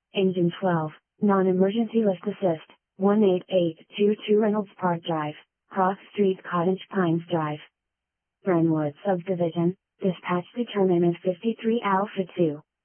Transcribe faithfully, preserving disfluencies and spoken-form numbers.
Engine twelve, Non-Emergency Lift Assist, one eight eight two two Reynolds Park Drive, Cross Street, Cottage Pines Drive. Brentwood Subdivision, Dispatch Determinant fifty-three Alpha two.